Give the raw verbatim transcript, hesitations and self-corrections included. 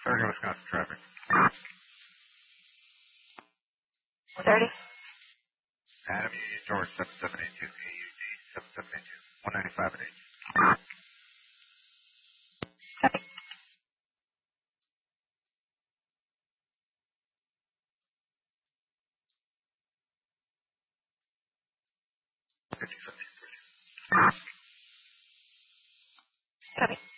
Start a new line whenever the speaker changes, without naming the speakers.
thirty Wisconsin traffic.
thirty.
Adam, you George seven seven eight two, A U G seven seven eight two, one ninety-five at H.
Copy.
fifty, fifty, fifty.
Copy.